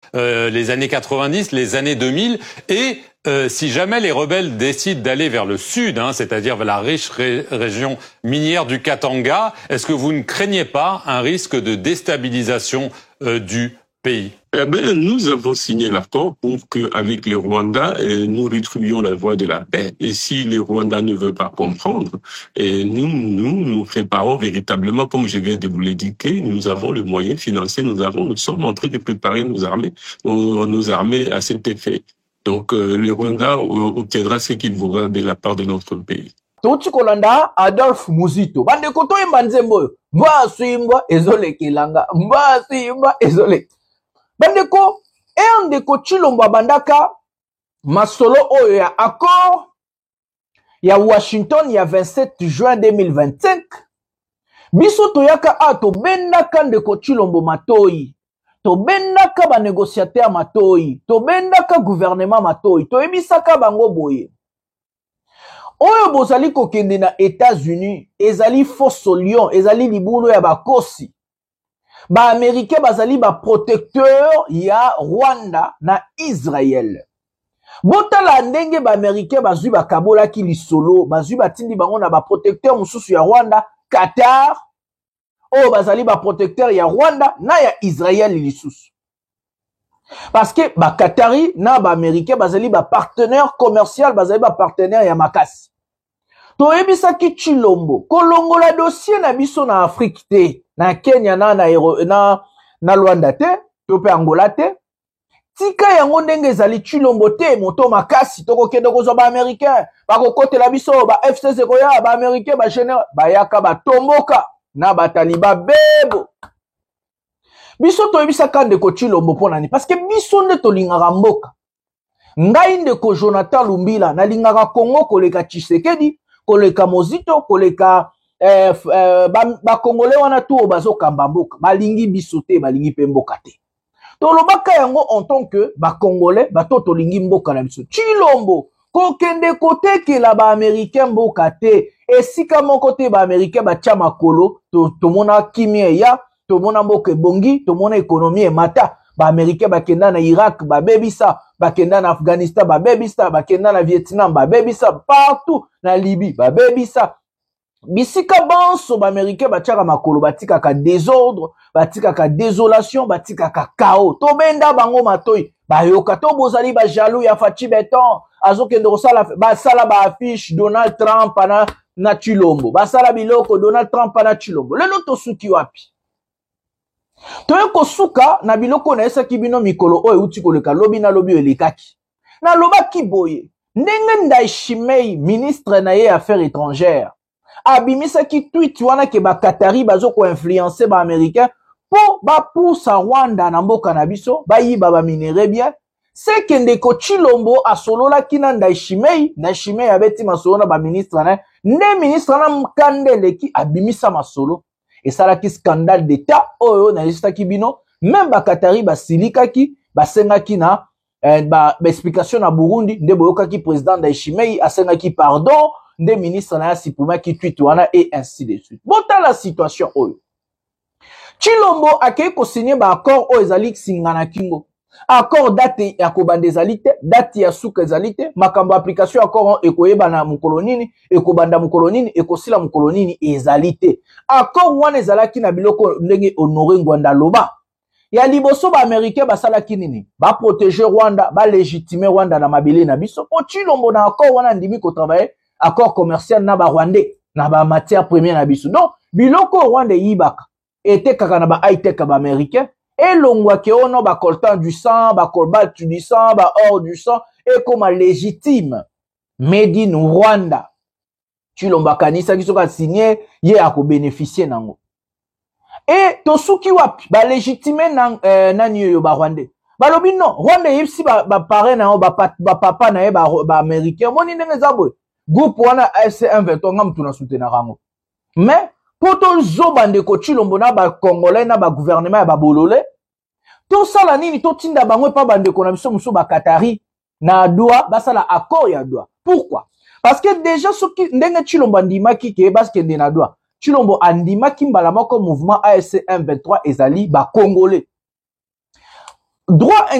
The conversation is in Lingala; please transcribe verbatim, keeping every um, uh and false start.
euh, les années quatre-vingt-dix, les années deux mille, et euh, si jamais les rebelles décident d'aller vers le sud, hein, c'est-à-dire vers la riche ré région minière du Katanga, est-ce que vous ne craignez pas un risque de déstabilisation euh, du pays? Eh ben, nous avons signé l'accord pour qu'avec les Rwandais, eh, nous rétribuions la voie de la paix. Et si les Rwandais ne veulent pas comprendre, eh, nous, nous, nous préparons véritablement, comme je viens de vous l'indiquer, nous avons le moyen financier, nous avons, nous sommes en train de préparer nos armées, nos, nos armées à cet effet. Donc, euh, les Rwandais obtiendra ce qu'il voudra de la part de notre pays. Touti kolanda Adolphe Muzito. Bande koto imba nzembo. Mba swimba ezole kilanga. Mba swimba ezole. Bandeko, e ndeko Tshilombo bandaka masolo oyo ya accord ya Washington ya vingt-sept juin deux mille vingt-cinq. Biso toyaka a to bendaka ndeko Tshilombo matoi. To bendaka ba négociateur matoi. To bendaka gouvernement matoi. To ebisaka bango boye. Oyo bozali kokende na États-Unis, ezali fosso lion, ezali libulu ya bakosi. Ba Américain bazali ba protecteur ya Rwanda na Israël. Botala ndenge ba Américain bazui ba kabola ki lisolo, bazui ba tindi bango na ba protecteur mususu ya Rwanda, Qatar. Oh bazali ba protecteur ya Rwanda na ya Israël lisusu. Parce que ba Qatari na ba Américain bazali ba partenaire commercial, bazali ba partenaire ya makasi. To ebisa ki Tshilombo, kolongola dossier na biso na Afrique te. Na Kenya na na na, na Rwanda te, to pe Angola te. Tika yango ndenge ezali Tshilombo te, moto makasi toko kende kozwa ba Américain, ba kokotela biso ba F C C koya ba Américain ba général ba yaka ba tomboka na ba taliba bebo. Biso to ebisa kande ko Tshilombo pona ni parce que biso nde to lingaka mboka. Ngai ndeko Jonathan Lumbila na lingaka Congo koleka Tshisekedi, koleka Mozito, koleka Eh, eh, ba, ba Congolais wana tu bazo kamba mboka balingi biso te balingi pe mboka te to lobaka yango en tant que ba Congolais ba to to lingi mboka na biso Tshilombo ko kende kote ke la ba Américain mboka te esika moko te ba Américain ba tia makolo to to mona kimia ya to mona mboka bongi to mona économie e mata ba Américain ba kenda na Irak ba bebisa ba kenda na Afghanistan ba bebisa ba kenda na Vietnam ba bebisa partout na Libye ba bebisa. Bisika banso ba Américain batiaka makolo batika ka désordre, batika ka désolation, batika ka chaos. To benda bango matoi, ba yoka to bozali ba jaloux ya Fachi Beton, azokende kosala ba sala ba affiche Donald Trump na na Tshilombo. Ba sala biloko Donald Trump na Tshilombo. Lelo to suki wapi? To yeko suka na biloko na esa kibino mikolo oyo uti koleka lobi na lobi elekaki. Na lobaki boye, ndenge Ndayishimiye ministre na ye affaires étrangères. Abimisa ki tweet wana ke ba Qatari bazo ko influencer ba Américain po ba poussa Rwanda na mboka na biso ba yiba ba minere bien c'est que ndeko Tshilombo asolola kina Ndayishimiye Ndayishimiye abeti masolo na ba ministre na ne ministre na mkandele ki abimisa masolo et ça la ki scandale d'état oyo na lista ki bino même ba Qatari ba silika ki ba senga ki na eh, ba, ba explication na Burundi nde boyoka ki président Ndayishimiye asenga ki pardon des ministres na sipuma qui tweet wana et ainsi de suite. Bota la situation oyo. Tshilombo akei ko signer ba accord o ezali singana kingo. Accord date ya kobanda ezali te, date ya suka ezali te, makambo application accord ekoyeba na mukolo nini, ekobanda mukolo nini, ekosila mukolo nini ezali te. Accord wana ezalaki na biloko ndenge Honoré Ngwanda loba. Ya liboso ba Américain basalaki nini? Ba protéger Rwanda, ba légitimer Rwanda na mabele na biso. Po Tshilombo na accord wana ndimi ko travailler accord commercial na ba Rwandais na ba matière première na biso. Donc biloko Rwanda yibaka était kaka na ba high tech ba Américain et longwa ke ono ba coltan du sang, ba cobalt du sang, ba or du sang et comme légitime made in Rwanda. Tshilombo kanisa ki soka signé ye ako bénéficier nango. Et tosuki wapi ba légitimer na euh, nani yo ba Rwandais. Balobi non, Rwanda yipsi ba ba parrain na ba, ba papa na ye ba, ba Américain moni ndenge zabwe. Groupe wana F C M vingt-trois ngam tuna soutenir rango. Mais poto zo bande ko Tshilombo na ba Congolais na ba gouvernement ya ba bolole. To sala nini to tinda bangwe pa bande ko na biso muso ba Qatari na Doha basala accord ya Doha. Pourquoi? Parce que déjà soki ndenge Tshilombo andimaki ke parce que na Doha. Tshilombo andimaki mbala moko mouvement A F C M vingt-trois ezali ba Congolais. Droit